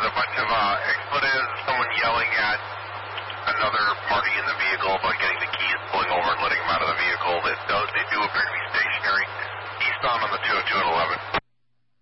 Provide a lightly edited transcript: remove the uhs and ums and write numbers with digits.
a bunch of expletives, someone yelling at another party in the vehicle about getting the keys, pulling over and letting them out of the vehicle. They do appear to be stationary eastbound on the 202 and 11.